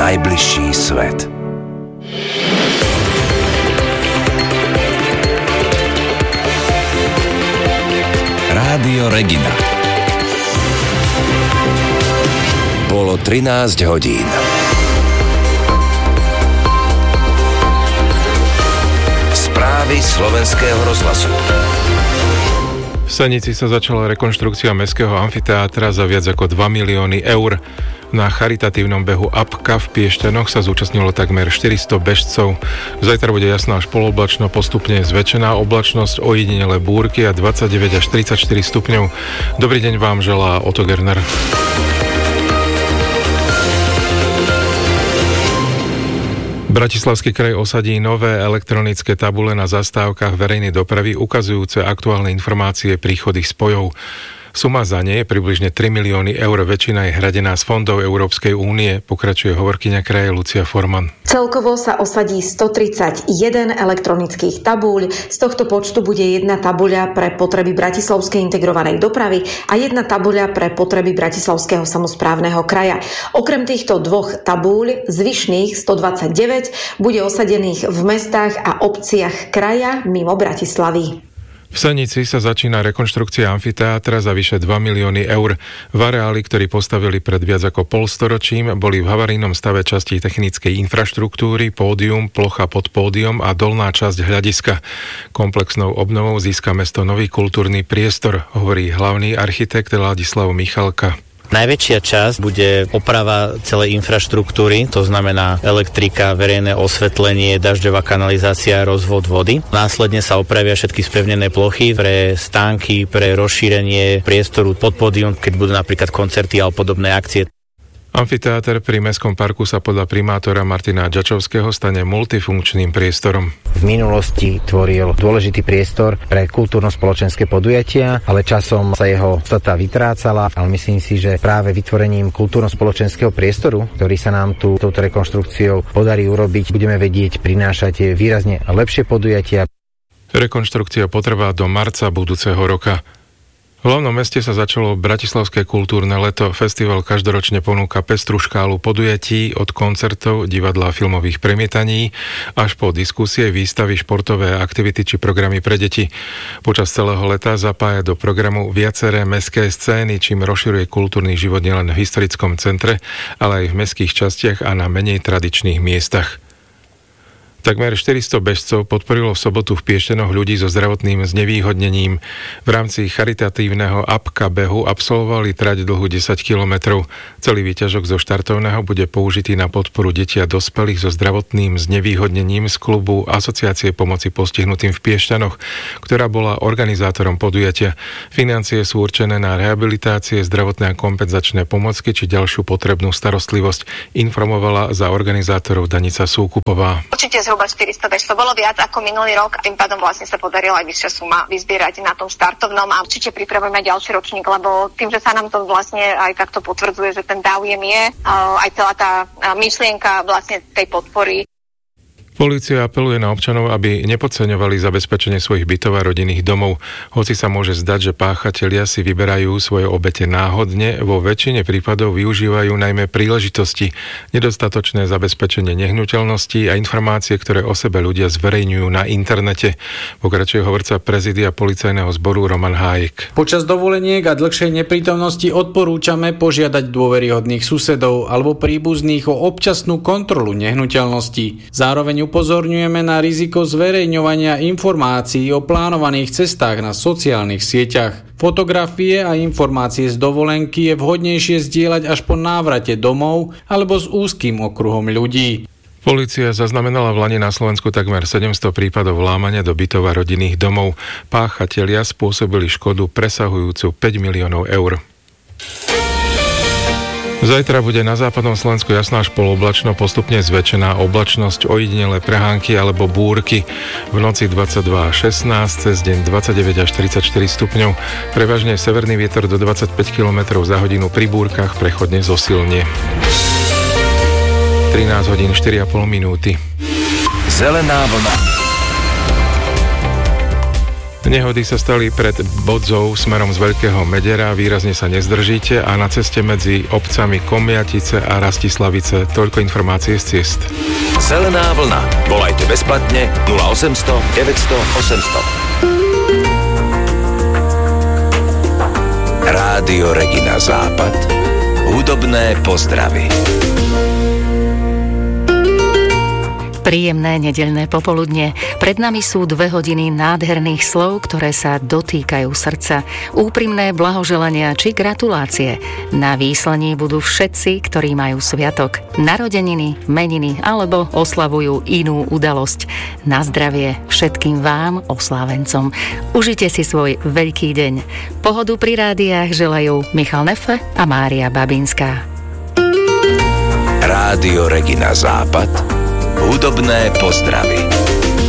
najbližší svet. Rádio Regina. Bolo 13 hodín. Správy slovenského rozhlasu. V Senici sa začala rekonštrukcia mestského amfiteátra za viac ako 2 milióny eur. Na charitatívnom behu Apka v Piešťanoch sa zúčastnilo takmer 400 bežcov. Zajtra bude jasná až poloblačno, postupne zväčšená oblačnosť, ojedinelé búrky a 29 až 34 stupňov. Dobrý deň vám želá Otto Gerner. Bratislavský kraj osadí nové elektronické tabule na zastávkach verejnej dopravy ukazujúce aktuálne informácie príchodných spojov. Suma za ne je približne 3 milióny eur, väčšina je hradená z fondov Európskej únie, pokračuje hovorkyňa kraja Lucia Forman. Celkovo sa osadí 131 elektronických tabúľ, z tohto počtu bude jedna tabuľa pre potreby Bratislavskej integrovanej dopravy a jedna tabuľa pre potreby Bratislavského samosprávneho kraja. Okrem týchto dvoch tabúľ, zvyšných 129 bude osadených v mestách a obciach kraja mimo Bratislavy. V Senici sa začína rekonštrukcia amfiteátra za vyše 2 milióny eur. V areáli, ktorý postavili pred viac ako polstoročím, boli v havarijnom stave časti technickej infraštruktúry, pódium, plocha pod pódium a dolná časť hľadiska. Komplexnou obnovou získa mesto nový kultúrny priestor, hovorí hlavný architekt Ladislav Michalka. Najväčšia časť bude oprava celej infraštruktúry, to znamená elektrika, verejné osvetlenie, dažďová kanalizácia, rozvod vody. Následne sa opravia všetky spevnené plochy pre stánky, pre rozšírenie priestoru pod pódium, keď budú napríklad koncerty alebo podobné akcie. Amfiteáter pri Mestskom parku sa podľa primátora Martina Džačovského stane multifunkčným priestorom. V minulosti tvoril dôležitý priestor pre kultúrno-spoločenské podujatia, ale časom sa jeho podstata vytrácala, ale myslím si, že práve vytvorením kultúrno-spoločenského priestoru, ktorý sa nám touto rekonštrukciou podarí urobiť, budeme vedieť prinášať výrazne lepšie podujatia. Rekonštrukcia potrvá do marca budúceho roka. V hlavnom meste sa začalo Bratislavské kultúrne leto. Festival každoročne ponúka pestrú škálu podujatí od koncertov, divadla a filmových premietaní až po diskusie, výstavy, športové aktivity či programy pre deti. Počas celého leta zapája do programu viaceré mestské scény, čím rozširuje kultúrny život nielen v historickom centre, ale aj v mestských častiach a na menej tradičných miestach. Takmer 400 bežcov podporilo v sobotu v Piešťanoch ľudí so zdravotným znevýhodnením. V rámci charitatívneho Apka behu absolvovali trať dlhú 10 kilometrov. Celý výťažok zo štartovného bude použitý na podporu detí a dospelých so zdravotným znevýhodnením z klubu Asociácie pomoci postihnutým v Piešťanoch, ktorá bola organizátorom podujatia. Financie sú určené na rehabilitácie, zdravotné a kompenzačné pomocky či ďalšiu potrebnú starostlivosť, informovala za organizátorov Danica Súkupová. Určite zhruba 400 bežcov, bolo viac ako minulý rok a tým pádom vlastne sa podarila aj vyššia suma vyzbierať na tom štartovnom a určite pripravujeme ďalší ročník, lebo tým, že sa nám to vlastne aj takto potvrdzuje, že ten záujem je, aj celá tá myšlienka vlastne tej podpory. Polícia apeluje na občanov, aby nepodceňovali zabezpečenie svojich bytov a rodinných domov. Hoci sa môže zdať, že páchatelia si vyberajú svoje obete náhodne, vo väčšine prípadov využívajú najmä príležitosti, nedostatočné zabezpečenie nehnuteľností a informácie, ktoré o sebe ľudia zverejňujú na internete. Pokračuje hovorca prezidia policajného zboru Roman Hájek. Počas dovoleniek a dlhšej neprítomnosti odporúčame požiadať dôveryhodných susedov alebo príbuzných o občasnú kontrolu nehnuteľností. Zároveň upozorňujeme na riziko zverejňovania informácií o plánovaných cestách na sociálnych sieťach. Fotografie a informácie z dovolenky je vhodnejšie zdieľať až po návrate domov alebo s úzkým okruhom ľudí. Polícia zaznamenala v lani na Slovensku takmer 700 prípadov vlámania do bytov a rodinných domov. Páchatelia spôsobili škodu presahujúcu 5 miliónov eur. Zajtra bude na západnom Slovensku jasná až poloblačno, postupne zväčšená oblačnosť, ojedinelé prehánky alebo búrky. V noci 22 až 16, cez deň 29 až 34 stupňov. Prevažne severný vietor do 25 km za hodinu, pri búrkach prechodne zosilnie. 13 hodín 4,5 minúty. Zelená vlna. Nehody sa stali pred Bodzou smerom z Veľkého Medera, výrazne sa nezdržíte a na ceste medzi obcami Komiatice a Rastislavice. Toľko informácie z ciest. Zelená vlna. Volajte bezplatne 0800 900 800. Rádio Regina Západ. Hudobné pozdravy. Príjemné nedeľné popoludne. Pred nami sú 2 hodiny nádherných slov, ktoré sa dotýkajú srdca. Úprimné blahoželania či gratulácie. Na výslaní budú všetci, ktorí majú sviatok, narodeniny, meniny alebo oslavujú inú udalosť. Na zdravie všetkým vám, oslávencom. Užite si svoj veľký deň. Pohodu pri rádiách želajú Michal Nefe a Mária Babinská. Rádio Regina Západ. Hudobné pozdravy.